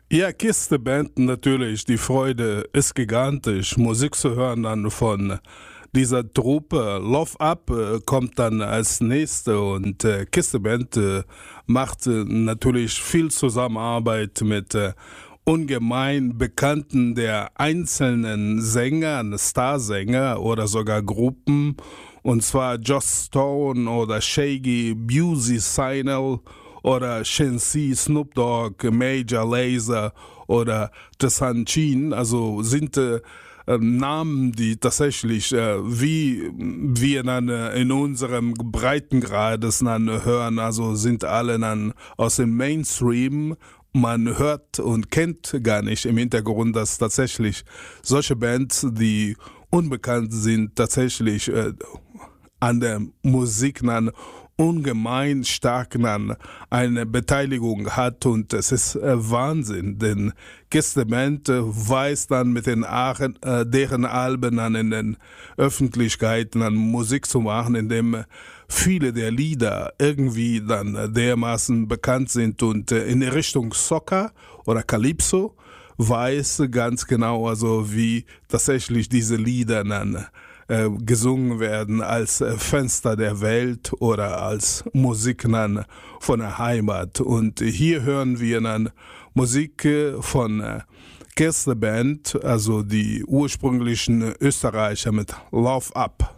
Ja, Kiste-Band natürlich. Die Freude ist gigantisch, Musik zu hören dann von dieser Truppe. Love Up kommt dann als nächste und Kiste-Band macht natürlich viel Zusammenarbeit mit ungemein Bekannten der einzelnen Sänger, Starsänger oder sogar Gruppen. Und zwar Joss Stone oder Shaggy, Busey Signal oder Shensi, Snoop Dogg, Major Lazer oder The Sanchin, also sind Namen, die tatsächlich, wie wir dann in unserem Breitengrades dann hören, also sind alle dann aus dem Mainstream. Man hört und kennt gar nicht im Hintergrund, dass tatsächlich solche Bands, die unbekannt sind, tatsächlich an der Musik dann ungemein stark dann eine Beteiligung hat und es ist Wahnsinn, denn Gästeband weiß dann mit deren Alben dann in den Öffentlichkeiten dann Musik zu machen, indem viele der Lieder irgendwie dann dermaßen bekannt sind und in Richtung Soca oder Calypso weiß ganz genau, also wie tatsächlich diese Lieder dann gesungen werden als Fenster der Welt oder als Musik dann von der Heimat. Und hier hören wir dann Musik von Gästeband, also die ursprünglichen Österreicher mit Love Up.